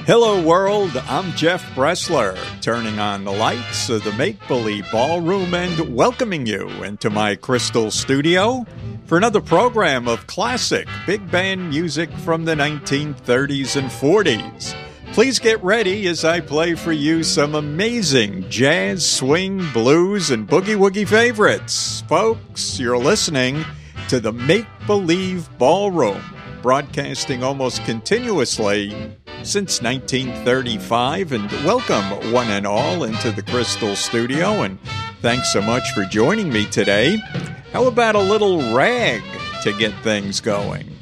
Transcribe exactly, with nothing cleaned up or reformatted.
Hello world, I'm Jeff Bressler, turning on the lights of the Make-Believe Ballroom and welcoming you into my crystal studio for another program of classic big band music from the nineteen thirties and forties. Please get ready as I play for you some amazing jazz, swing, blues, and boogie-woogie favorites. Folks, you're listening to the Make-Believe Ballroom, broadcasting almost continuously since nineteen thirty-five, and welcome one and all into the Crystal Studio, and thanks so much for joining me today. How about a little rag to get things going?